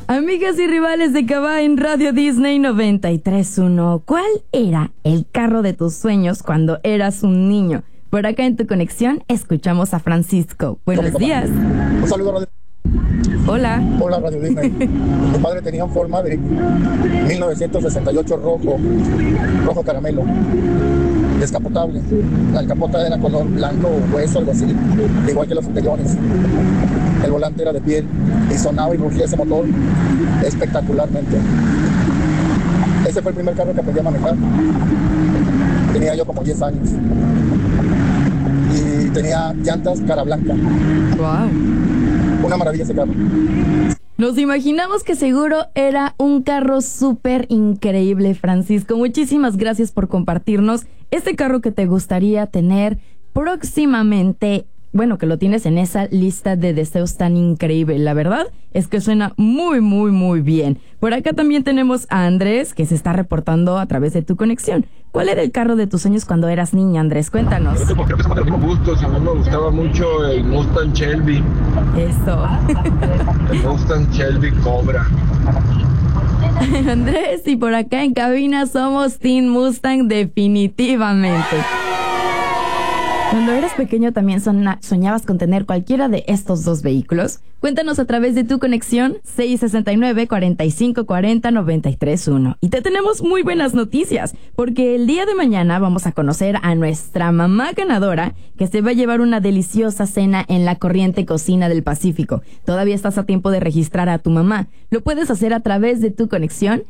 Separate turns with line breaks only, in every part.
Amigas y rivales de Cabá en Radio Disney 93.1. ¿Cuál era el carro de tus sueños cuando eras un niño? Por acá en Tu Conexión escuchamos a Francisco. Buenos días.
Un saludo, Radio.
Hola.
Hola, Radio Disney. Mi padre tenía un Ford Maverick 1968 rojo caramelo, descapotable. La capota era color blanco o hueso, algo así, igual que los anteriores. El volante era de piel y sonaba y rugía ese motor espectacularmente. Ese fue el primer carro que aprendí a manejar. Tenía yo como 10 años. Y tenía llantas cara blanca.
Wow.
Una maravilla ese carro.
Nos imaginamos que seguro era un carro súper increíble, Francisco. Muchísimas gracias por compartirnos este carro que te gustaría tener próximamente. Bueno, que lo tienes en esa lista de deseos tan increíble. La verdad es que suena muy, muy, muy bien. Por acá también tenemos a Andrés, que se está reportando a través de Tu Conexión. ¿Cuál era el carro de tus sueños cuando eras niña, Andrés? Cuéntanos.
Creo que somos de los mismos gustos. A mí me gustaba mucho el Mustang Shelby.
Eso.
El Mustang Shelby Cobra.
Andrés, y por acá en cabina somos Team Mustang definitivamente. Cuando eras pequeño también soñabas con tener cualquiera de estos dos vehículos. Cuéntanos a través de Tu Conexión 669-4540-931. Y te tenemos muy buenas noticias, porque el día de mañana vamos a conocer a nuestra mamá ganadora, que se va a llevar una deliciosa cena en la Corriente Cocina del Pacífico. Todavía estás a tiempo de registrar a tu mamá. Lo puedes hacer a través de Tu Conexión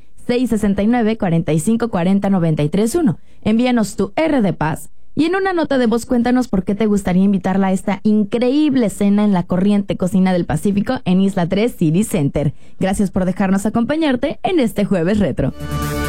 669-4540-931. Envíanos tu R de Paz. Y en una nota de voz cuéntanos por qué te gustaría invitarla a esta increíble cena en la Corriente Cocina del Pacífico en Isla 3 City Center. Gracias por dejarnos acompañarte en este Jueves Retro.